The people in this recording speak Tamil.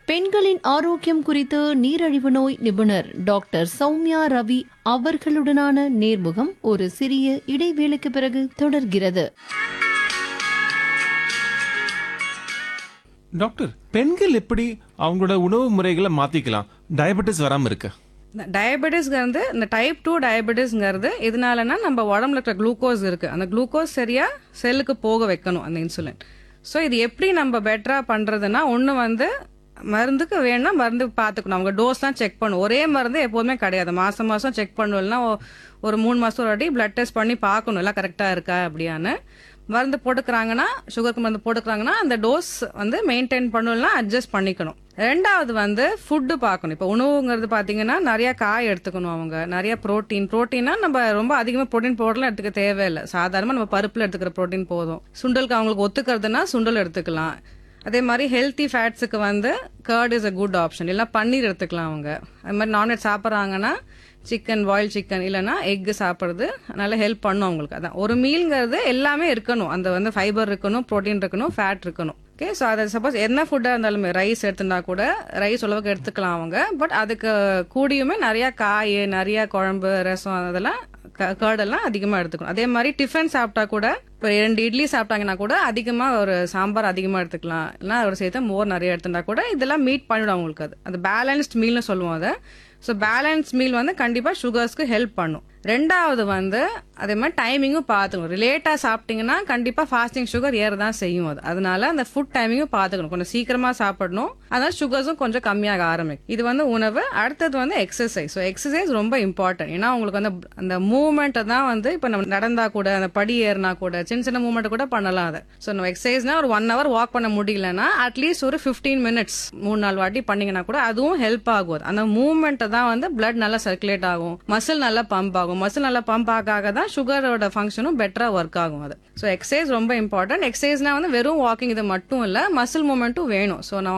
பெண்களின் ஆரோக்கியம் குறித்து நீரிழிவு நோய் நிபுணர் டாக்டர் சௌமியா ரவி அவர்களுடனான நேர்முகம் ஒரு சிறிய இடைவேளைக்கு பிறகு தொடர்கிறது. டாக்டர், பெண்கள் எப்படி அவங்களோட உணவு முறைகளை மாத்திக்கலாம் டயபெட்டிஸ் வராம இருக்கு? டயபெட்டிஸ்ங்கிறது இந்த டைப் 2 டயபெட்டிஸ்ங்கிறது எதனாலனா நம்ம உடம்புல இருக்கிற குளுக்கோஸ் இருக்கு, அந்த குளுக்கோஸ் சரியா செல்லுக்கு போக வைக்கணும் அந்த இன்சுலின். ஸோ இது எப்படி நம்ம பெட்டரா பண்றதுன்னா, ஒன்று வந்து மருந்துக்கு வேணும்னா மருந்து பார்த்துக்கணும். அவங்க டோஸ்லாம் செக் பண்ணணும். ஒரே மருந்து எப்போதுமே கிடையாது. மாதம் மாதம் செக் பண்ணணும்னா ஒரு 3 மாதம் ஒரு வாட்டி பிளட் டெஸ்ட் பண்ணி பார்க்கணும் எல்லாம் கரெக்டாக இருக்கா அப்படியான்னு. மருந்து போட்டுக்கிறாங்கன்னா, சுகருக்கு மருந்து போட்டுக்கிறாங்கன்னா அந்த டோஸ் வந்து மெயின்டைன் பண்ணணும்னா அட்ஜஸ்ட் பண்ணிக்கணும். ரெண்டாவது வந்து ஃபுட்டு பார்க்கணும். இப்போ உணவுங்கிறது பார்த்தீங்கன்னா நிறைய காய் எடுத்துக்கணும். அவங்க நிறைய ப்ரோட்டீனா நம்ம ரொம்ப அதிகமாக ப்ரோட்டீன் பவுடர்லாம் எடுத்துக்க தேவையில்லை. சாதாரணமாக நம்ம பருப்பில் எடுத்துக்கிற ப்ரோட்டீன் போதும். சுண்டலுக்கு அவங்களுக்கு ஒத்துக்கிறதுனா சுண்டல் எடுத்துக்கலாம். அதே மாதிரி ஹெல்த்தி ஃபேட்ஸுக்கு வந்து curd is a good option. இல்லைனா பன்னீர் எடுத்துக்கலாம் அவங்க. அது மாதிரி நான்வெஜ் சாப்பிட்றாங்கன்னா சிக்கன், பாயில் சிக்கன் இல்லைனா எக்கு சாப்பிட்றது நல்லா ஹெல்ப் பண்ணும் அவங்களுக்கு. அதான் ஒரு மீல்ங்கிறது எல்லாமே இருக்கணும். அந்த வந்து ஃபைபர் இருக்கணும், ப்ரோட்டீன் இருக்கணும், ஃபேட் இருக்கணும். ஓகே, ஸோ அதை சப்போஸ் என்ன ஃபுட்டாக இருந்தாலுமே ரைஸ் எடுத்துனா கூட ரைஸ் அளவுக்கு எடுத்துக்கலாம் அவங்க. பட் அதுக்கு கூடியுமே நிறையா காய், நிறையா குழம்பு, ரசம் அதெல்லாம் கர்டெல்லாம் அதிகமாக எடுத்துக்கணும். அதே மாதிரி டிஃபன் சாப்பிட்டா கூட இப்போ 2 இட்லி சாப்பிட்டாங்கன்னா கூட அதிகமாக ஒரு சாம்பார் அதிகமாக எடுத்துக்கலாம். இல்லைனா அதோட சேர்த்து மோர் நிறைய எடுத்துட்டா கூட இதெல்லாம் மீட் பண்ணிவிடும் அவங்களுக்கு. அது பேலன்ஸ்ட் மீல்னு சொல்லுவோம் அதை. ஸோ பேலன்ஸ் மீல் வந்து கண்டிப்பாக சுகர்ஸ்க்கு ஹெல்ப் பண்ணும். ரெண்டாவது வந்து அதே மாதிரி டைமிங்கும் பார்த்துக்கணும். லேட்டாக சாப்பிட்டீங்கன்னா கண்டிப்பாக ஃபாஸ்டிங் சுகர் ஏறதான் செய்யும். அதனால அந்த ஃபுட் டைமிங்கும் பார்த்துக்கணும். கொஞ்சம் சீக்கிரமாக சாப்பிடணும். அதனால சுகர்ஸும் கொஞ்சம் கம்மியாக ஆரம்பிக்கும். இது வந்து உணவு. அடுத்தது வந்து எக்ஸசைஸ். ஸோ எக்ஸசைஸ் ரொம்ப இம்பார்ட்டன்ட். ஏன்னா உங்களுக்கு வந்து அந்த மூவ்மெண்ட்டை தான் வந்து இப்போ நம்ம நடந்தா கூட, அந்த படி ஏறினா கூட சின்ன சின்ன மூவ்மெண்ட் கூட பண்ணலாம் அதை. ஸோ நம்ம எக்ஸசைஸ்னா ஒரு 1 hour வாக் பண்ண முடியலன்னா அட்லீஸ்ட் ஒரு 15 minutes 3-4 வாட்டி பண்ணீங்கன்னா கூட அதுவும் ஹெல்ப் ஆகும். அந்த மூவ்மெண்ட்டை தான் வந்து பிளட் நல்லா சர்க்குலேட் ஆகும், மசில் நல்லா பம்ப் ஆகும். மசில் நல்லா பம்ப் ஆக தான் சுகரோட ஃபங்க்ஷனும் பெட்டரா ஒர்க் ஆகும் அது. ஸோ எக்ஸசைஸ் ரொம்ப இம்பார்ட்டன்ட். எக்ஸசைஸ்னா வந்து வெறும் வாக்கிங் இது மட்டும் இல்லை, மசில் மூவ்மெண்ட்டும் வேணும். ஸோ நான்